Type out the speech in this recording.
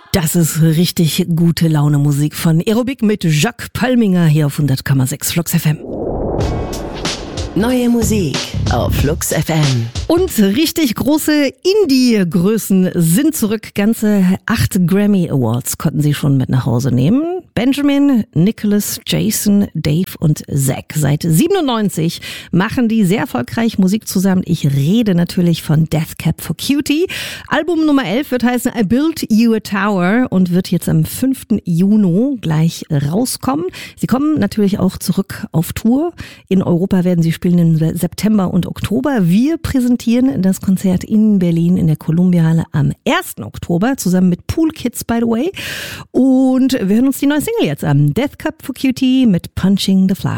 Das ist richtig gute Laune Musik von Aerobic mit Jacques Palminger hier auf 100,6 Flux FM. Neue Musik auf Flux FM. Und richtig große Indie-Größen sind zurück. Ganze 8 Grammy Awards konnten sie schon mit nach Hause nehmen. Benjamin, Nicholas, Jason, Dave und Zach. Seit 97 machen die sehr erfolgreich Musik zusammen. Ich rede natürlich von Death Cab for Cutie. Album Nummer 11 wird heißen I Built You a Tower und wird jetzt am 5. Juni gleich rauskommen. Sie kommen natürlich auch zurück auf Tour. In Europa werden sie spielen im September und Oktober. Wir präsentieren das Konzert in Berlin in der Columbia-Halle am 1. Oktober zusammen mit Pool Kids, by the way. Und wir hören uns die neue Single jetzt an. Death Cab for Cutie mit Punching the Flower.